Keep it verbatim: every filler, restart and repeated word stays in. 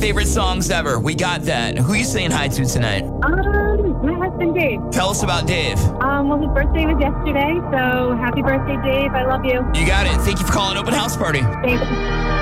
favorite songs ever. We got that. Who are you saying hi to tonight? Um, my husband Dave. Tell us about Dave. Um, well, his birthday was yesterday, so happy birthday, Dave. I love you. You got it. Thank you for calling Open House Party. Thanks.